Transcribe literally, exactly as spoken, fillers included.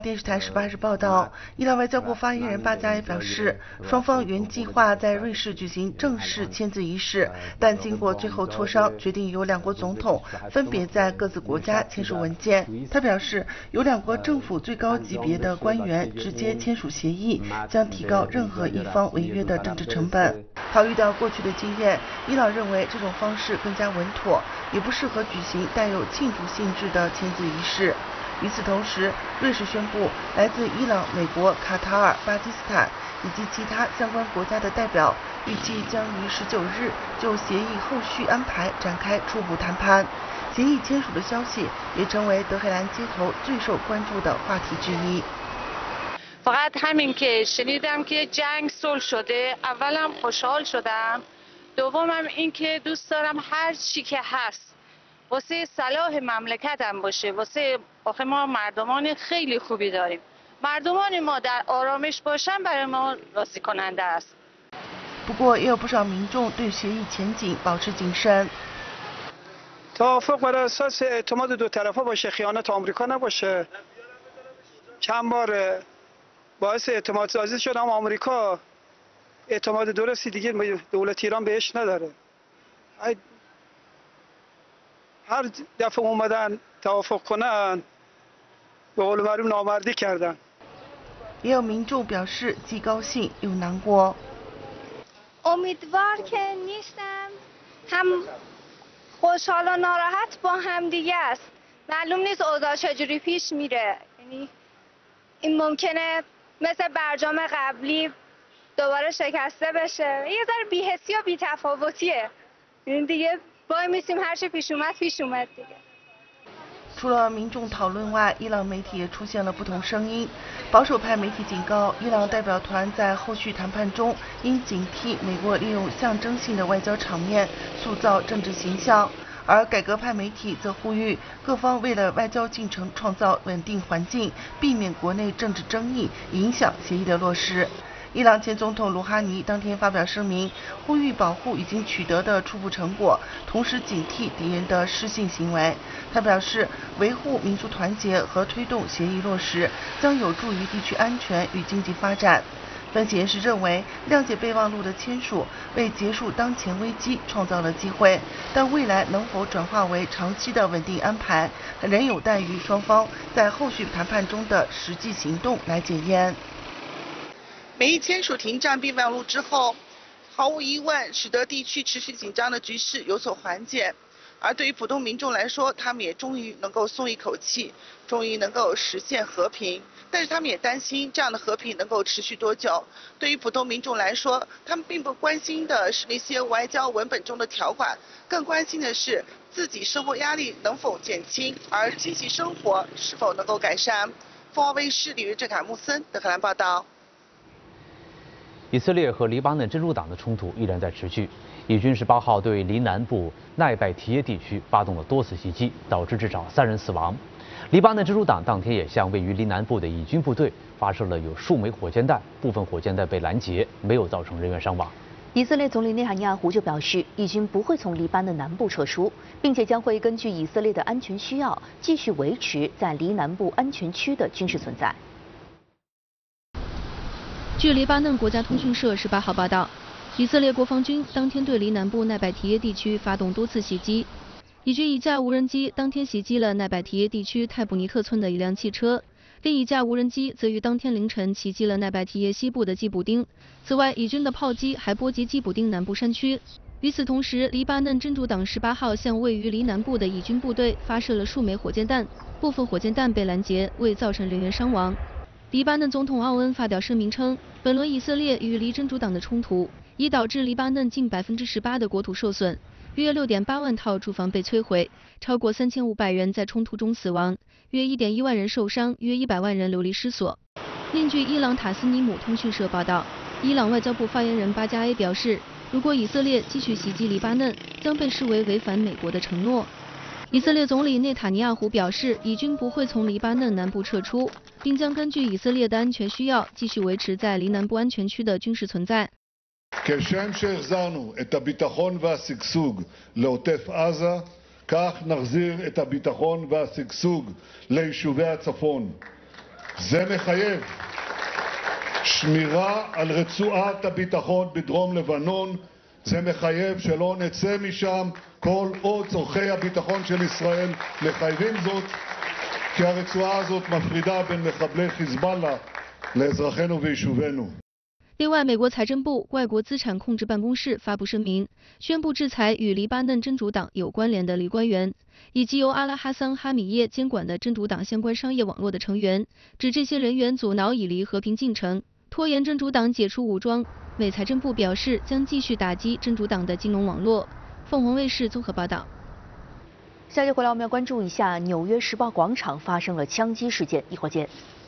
电视台十八日报道，伊朗外交部发言人巴加耶表示，双方原计划在瑞士举行正式签字仪式，但经过最后磋商，决定由两国总统分别在各自国家签署文件。他表示，由两国政府最高级别的官员直接签署协议，将提高任何一方违约的政治成本。考虑到过去的经验，伊朗认为这种方式更加稳妥，也不适合举行带有庆祝性质的签字仪式。与此同时，瑞士宣布，来自伊朗、美国、卡塔尔、巴基斯坦以及其他相关国家的代表，预计将于十九日就协议后续安排展开初步谈判。协议签署的消息也成为德黑兰街头最受关注的话题之一。 فقط همین که شنیدم که جنگ صلح شده اولم خوشحال شدم دومم این که دوست دارم هر چی که هست واسه صلاح مملکتم باشه واسه آخه ما مردمان خیلی خوبی داریم مردمان ما در آرامش باشن برای ما راضی کننده است 不过也有不少民众对协议前景保持谨慎。 توافق بر اساس اعتماد دو طرفه باشه خیانت آمریکا نباشه چند بار باعث اعتماد سازی شد اما آمریکا اعتماد درستی دیگه دولت ایران بهش نداره هر دفعه اومدن توافق کنن به قول معروف نامردی کردن 也有民众表示既高兴又难过。 امیدوار که نیستم هم خوشحال و ناراحت با هم دیگه است معلوم نیست اوضاع چجوری پیش میره یعنی این ممکنه مثل برجام قبلی دوباره شکسته بشه یه ذره بی‌حسی و بی‌تفاوتیه این دیگه وای میسیم هر چی پیش اومد پیش اومد دیگه 除了民众讨论外，伊朗媒体也出现了不同声音。保守派媒体警告，伊朗代表团在后续谈判中应警惕美国利用象征性的外交场面塑造政治形象。而改革派媒体则呼吁各方为了外交进程创造稳定环境，避免国内政治争议影响协议的落实。 伊朗前总统鲁哈尼当天发表声明，呼吁保护已经取得的初步成果，同时警惕敌人的失信行为。他表示，维护民族团结和推动协议落实，将有助于地区安全与经济发展。分析人士认为，谅解备忘录的签署为结束当前危机创造了机会，但未来能否转化为长期的稳定安排，仍有待于双方在后续谈判中的实际行动来检验。 美伊签署停战备忘录之后，毫无疑问使得地区持续紧张的局势有所缓解，而对于普通民众来说，他们也终于能够松一口气，终于能够实现和平。但是他们也担心这样的和平能够持续多久。对于普通民众来说，他们并不关心的是那些外交文本中的条款，更关心的是自己生活压力能否减轻，而经济生活是否能够改善。凤凰卫视李瑞镇卡穆森德黑兰报道。 以色列和黎巴嫩真主党的冲突依然在持续。以军十八号对黎南部奈拜提耶地区发动了多次袭击，导致至少三人死亡。黎巴嫩真主党当天也向位于黎南部的以军部队发射了有数枚火箭弹，部分火箭弹被拦截，没有造成人员伤亡。 以色列总理内塔尼亚胡就表示，以军不会从黎巴嫩南部撤出，并且将会根据以色列的安全需要，继续维持在黎南部安全区的军事存在。 据黎巴嫩国家通讯社十八号报道，以色列国防军当天对黎南部奈拜提耶地区发动多次袭击。以军一架无人机当天袭击了奈拜提耶地区泰布尼克村的一辆汽车，另一架无人机则于当天凌晨袭击了奈拜提耶西部的基卜丁。此外，以军的炮击还波及基卜丁南部山区。与此同时，黎巴嫩真主党十八号向位于黎南部的以军部队发射了数枚火箭弹，部分火箭弹被拦截，未造成人员伤亡。 黎巴嫩总统奥恩发表声明称，本轮以色列与黎真主党的冲突已导致黎巴嫩近百分之十八的国土受损，约六点八万套住房被摧毁，超过三千五百人在冲突中死亡，约一点一万人受伤，约一百万人流离失所。另据伊朗塔斯尼姆通讯社报道，伊朗外交部发言人巴加耶表示，如果以色列继续袭击黎巴嫩，将被视为违反美国的承诺。 以色列总理内塔尼亚胡表示，以军不会从黎巴嫩南部撤出，并将根据以色列的安全需要，继续维持在黎南部安全区的军事存在。 כשם שהחזרנו את הביטחון והשגשוג לעוטף עזה, כך נחזיר את הביטחון והשגשוג ליישובי הצפון. זה מחייב שמירה על רצועת הביטחון בדרום לבנון. זה מחייב שלא נצא משם כל עוד צורכי הביטחון של ישראל מחייבים זאת, כי הרצועה הזאת מפרידה בין מחבלי חיזבאללה לאזרחינו ויישובינו. 另外，美国财政部外国资产控制办公室发布声明，宣布制裁与黎巴嫩真主党有关联的黎官员，以及由阿拉哈桑·哈米耶监管的真主党相关商业网络的成员，指这些人员阻挠以黎和平进程，拖延真主党解除武装。美财政部表示，将继续打击真主党的金融网络。凤凰卫视综合报道。 消息回来，我们要关注一下纽约时报广场发生了枪击事件，一会儿见。